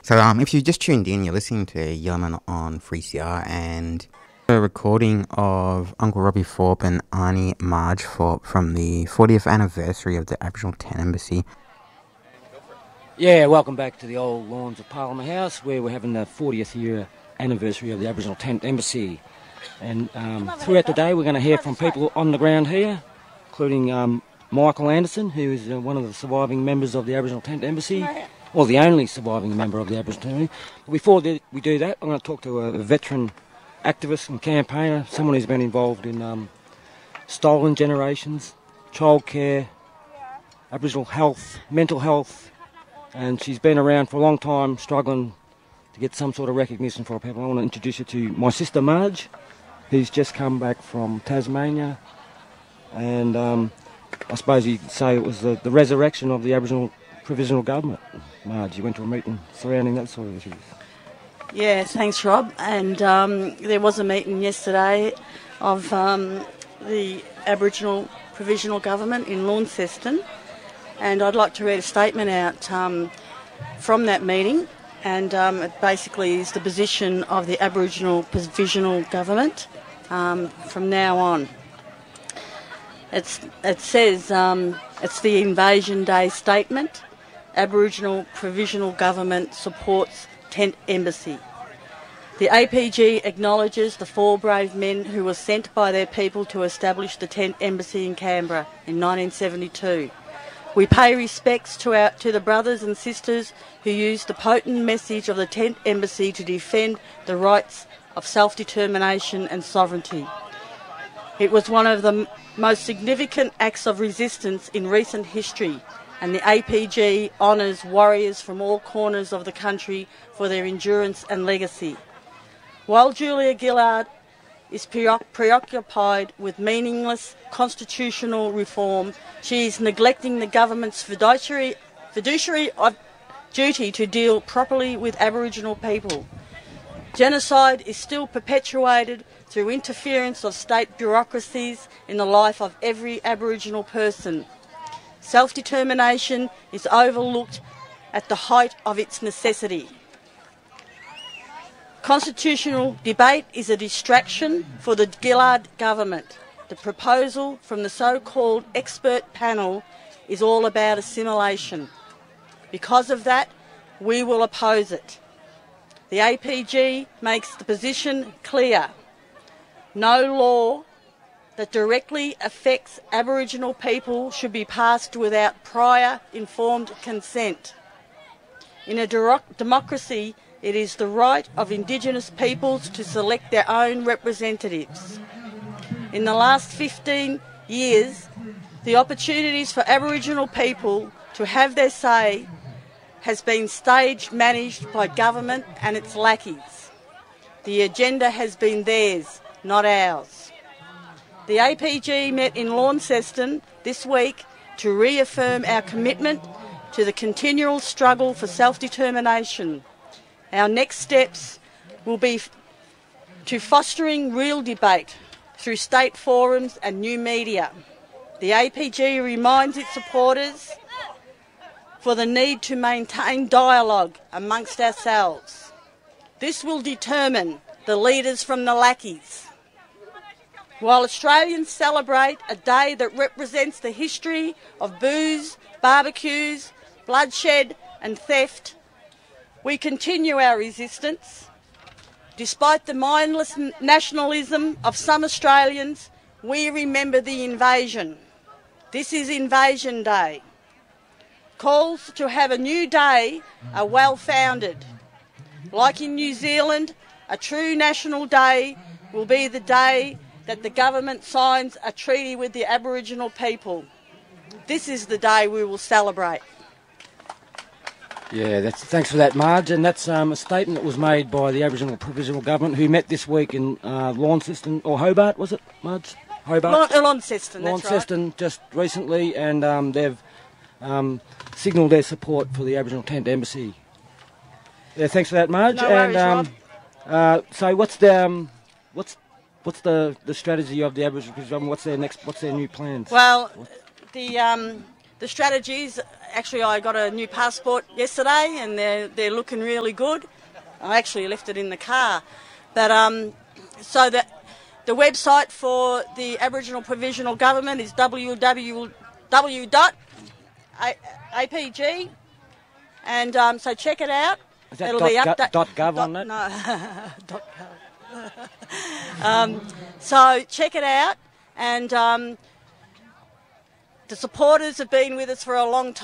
If you just tuned in, you're listening to Yellowman on 3CR and a recording of Uncle Robbie Thorpe and Auntie Marge Thorpe from the 40th anniversary of the Aboriginal Tent Embassy. Yeah, welcome back to the old lawns of Parliament House, where we're having the 40th year anniversary of the Aboriginal Tent Embassy. And throughout the day, we're going to hear from people on the ground here, including Michael Anderson, who is one of the surviving members of the Aboriginal Tent Embassy. Well, the only surviving member of the Aboriginal Tent Embassy. Before we do that, I'm going to talk to a veteran activist and campaigner, someone who's been involved in stolen generations, childcare, Aboriginal health, mental health, and she's been around for a long time struggling to get some sort of recognition for people. I want to introduce you to my sister Marge, who's just come back from Tasmania, and I suppose you could say it was the resurrection of the Aboriginal Provisional Government. Marge, you went to a meeting surrounding that sort of issues. Yeah, thanks, Rob. And there was a meeting yesterday of the Aboriginal Provisional Government in Launceston, and I'd like to read a statement out from that meeting, and it basically is the position of the Aboriginal Provisional Government from now on. It says, it's the Invasion Day statement. Aboriginal Provisional Government supports Tent Embassy. The APG acknowledges the 4 brave men who were sent by their people to establish the Tent Embassy in Canberra in 1972. We pay respects to the brothers and sisters who used the potent message of the Tent Embassy to defend the rights of self-determination and sovereignty. It was one of the most significant acts of resistance in recent history, and the APG honours warriors from all corners of the country for their endurance and legacy. While Julia Gillard is preoccupied with meaningless constitutional reform, she is neglecting the government's fiduciary duty to deal properly with Aboriginal people. Genocide is still perpetuated through interference of state bureaucracies in the life of every Aboriginal person. Self-determination is overlooked at the height of its necessity. Constitutional debate is a distraction for the Gillard government. The proposal from the so-called expert panel is all about assimilation. Because of that, we will oppose it. The APG makes the position clear. No law that directly affects Aboriginal people should be passed without prior informed consent. In a democracy, it is the right of Indigenous peoples to select their own representatives. In the last 15 years, the opportunities for Aboriginal people to have their say has been stage managed by government and its lackeys. The agenda has been theirs, not ours. The APG met in Launceston this week to reaffirm our commitment to the continual struggle for self-determination. Our next steps will be to fostering real debate through state forums and new media. The APG reminds its supporters for the need to maintain dialogue amongst ourselves. This will determine the leaders from the lackeys. While Australians celebrate a day that represents the history of booze, barbecues, bloodshed and theft, we continue our resistance. Despite the mindless nationalism of some Australians, we remember the invasion. This is Invasion Day. Calls to have a new day are well-founded. Like in New Zealand, a true national day will be the day that the government signs a treaty with the Aboriginal people. This is the day we will celebrate. Yeah, thanks for that, Marge. And that's a statement that was made by the Aboriginal Provisional Government, who met this week in Launceston, or Hobart, was it, Marge? Hobart? Launceston, that's Launceston, right. Just recently, and they've signalled their support for the Aboriginal Tent Embassy. Yeah, thanks for that, Marge. No worries, Rob. So what's the strategy of the Aboriginal Provisional Government? What's their new plans? Well, the the strategies, actually I got a new passport yesterday and they're looking really good. I actually left it in the car. But so the website for the Aboriginal Provisional Government is www.apg, and so check it out. Is that It'll be .gov on that? No, .gov. So check it out, and the supporters have been with us for a long time.